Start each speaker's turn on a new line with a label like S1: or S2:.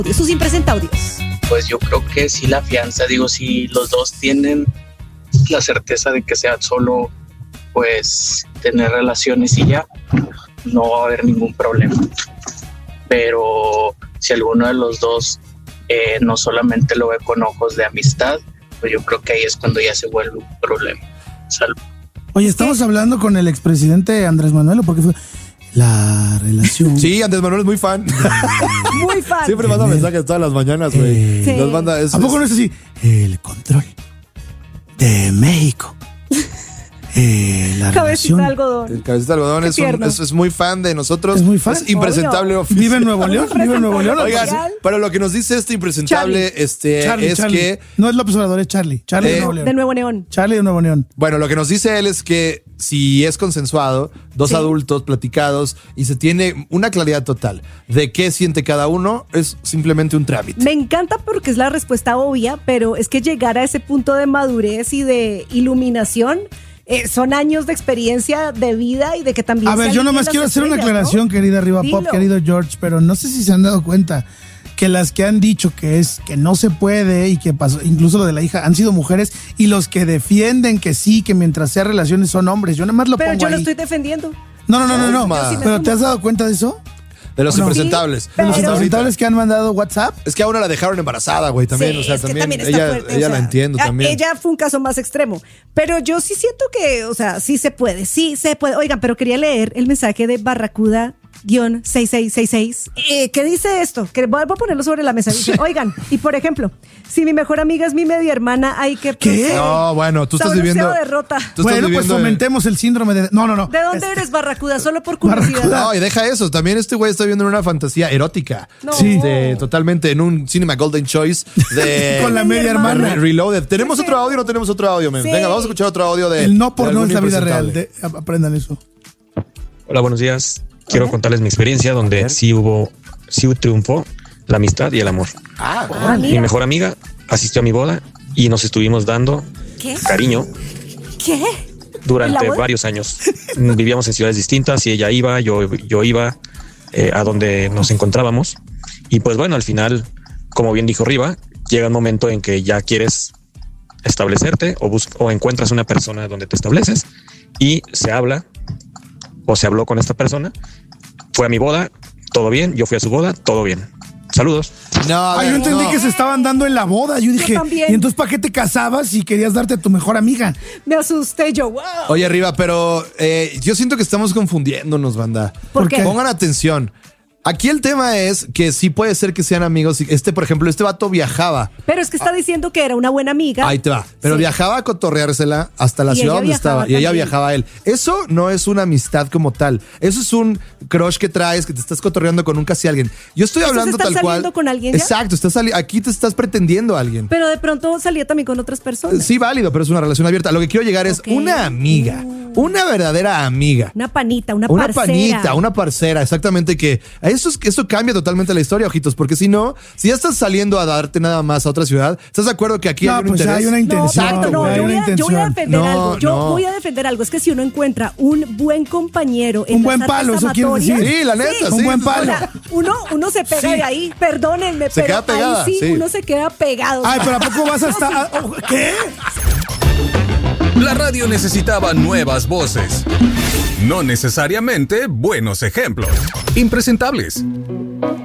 S1: sus impresentables.
S2: Pues yo creo que sí la fianza, digo, si los dos tienen la certeza de que sea solo, pues, tener relaciones y ya, no va a haber ningún problema. Pero si alguno de los dos no solamente lo ve con ojos de amistad, pues yo creo que ahí es cuando ya se vuelve un problema. Salud.
S3: Oye, estamos hablando con el expresidente Andrés Manuel, ¿o por qué fue? La relación.
S4: Sí, Andrés Manuel es muy fan.
S1: Muy fan.
S4: Siempre manda mensajes todas las mañanas, güey.
S1: Sí.
S4: Nos manda
S3: ¿A poco no es así? El control de México. La
S1: Cabecita
S3: relación.
S1: de algodón.
S4: El cabecita de algodón es muy fan de nosotros.
S3: Es muy fan.
S4: Es impresentable.
S3: ¿Vive en Nuevo León? ¿Vive en Nuevo León?
S4: Oigan, pero lo que nos dice este impresentable
S3: Charlie.
S4: que...
S3: No es López Obrador, es Charlie. Charlie de Nuevo León.
S1: De Nuevo León.
S3: Charlie de Nuevo León.
S4: Bueno, lo que nos dice él es que si es consensuado, dos adultos platicados y se tiene una claridad total de qué siente cada uno, es simplemente un trámite.
S1: Me encanta porque es la respuesta obvia, pero es que llegar a ese punto de madurez y de iluminación son años de experiencia de vida y de que también...
S3: A ver, yo nomás quiero hacer una aclaración, ¿no? Querida Arriba Pop, querido George, pero no sé si se han dado cuenta que las que han dicho que no se puede y que pasó, incluso lo de la hija, han sido mujeres, y los que defienden que sí, que mientras sea relaciones son hombres. Yo nada más lo pongo ahí.
S1: Pero yo lo estoy defendiendo.
S3: No.
S1: Sí,
S3: ¿Pero te has dado cuenta de eso?
S4: De los impresentables.
S1: Sí,
S3: De los
S1: pero...
S3: impresentables que han mandado WhatsApp.
S4: Es que a una la dejaron embarazada, güey, también.
S1: Sí,
S4: o sea,
S1: es que
S4: también
S1: está
S4: ella
S1: fuerte,
S4: la entiendo también.
S1: Ella fue un caso más extremo. Pero yo sí siento que, o sea, sí se puede. Oigan, pero quería leer el mensaje de Barracuda-6666. ¿Qué dice esto? Que voy a ponerlo sobre la mesa. Dice, oigan, y por ejemplo, si mi mejor amiga es mi media hermana, hay que...
S3: ¿Qué?
S4: No, bueno, tú estás viviendo...
S1: derrota.
S3: Bueno, pues fomentemos el síndrome de... No.
S1: ¿De dónde eres, Barracuda? Solo por curiosidad.
S4: No, y deja eso. También este güey está viviendo en una fantasía erótica.
S1: No.
S3: Sí.
S4: Totalmente en un Cinema Golden Choice de...
S3: Con la media hermana.
S4: Reloaded. ¿Tenemos otro audio o no tenemos otro audio, men?
S1: Sí.
S4: Venga, vamos a escuchar otro audio de...
S3: El no por
S4: de
S3: no
S4: algún
S3: es la vida real.
S4: impresentable.
S3: Aprendan eso.
S5: Hola, buenos días. Quiero contarles mi experiencia donde sí triunfó la amistad y el amor. Mi mejor amiga asistió a mi boda y nos estuvimos dando
S1: ¿Qué?
S5: cariño
S1: ¿Qué?
S5: durante varios años. Vivíamos en ciudades distintas y ella iba, yo iba a donde nos encontrábamos. Y pues bueno, al final, como bien dijo Riva, llega un momento en que ya quieres establecerte o encuentras una persona donde te estableces y se habla o se habló con esta persona. Fue a mi boda, todo bien. Yo fui a su boda, todo bien. Saludos.
S3: No, yo entendí que se estaban dando en la boda. Yo dije, ¿y entonces para qué te casabas si querías darte a tu mejor amiga?
S1: Me asusté yo, wow.
S4: Oye, Arriba, pero yo siento que estamos confundiéndonos, banda.
S1: ¿Por qué?
S4: Pongan atención. Aquí el tema es que sí puede ser que sean amigos. Por ejemplo, este vato viajaba.
S1: Pero es que está diciendo que era una buena amiga.
S4: Ahí te va. Pero viajaba a cotorreársela hasta la ciudad donde estaba. Y ella viajaba a él. Eso no es una amistad como tal. Eso es un crush que traes, que te estás cotorreando con un casi alguien. Yo estoy hablando tal cual.
S1: ¿Estás saliendo con alguien ya?
S4: Exacto. Aquí te estás pretendiendo a alguien.
S1: Pero de pronto salía también con otras personas.
S4: Sí, válido, pero es una relación abierta. Lo que quiero llegar es una amiga. Una verdadera amiga.
S1: Una panita, una parcera.
S4: Una panita, una parcera, exactamente, que eso cambia totalmente la historia, ojitos, porque si no, si ya estás saliendo a darte nada más a otra ciudad, ¿estás de acuerdo que aquí hay un interés?
S3: Hay una intención.
S1: Exacto,
S3: yo
S1: voy a defender algo. Voy a defender algo. Es que si uno encuentra un buen compañero en
S3: un buen palo, eso quiere decir.
S4: Sí, la neta, sí.
S3: Un buen palo.
S1: Uno se pega de ahí, perdónenme,
S4: se queda pegada,
S1: ahí sí, uno se queda pegado.
S3: Ay, pero ¿a poco vas a estar? ¿Qué?
S6: La radio necesitaba nuevas voces, no necesariamente buenos ejemplos. Impresentables.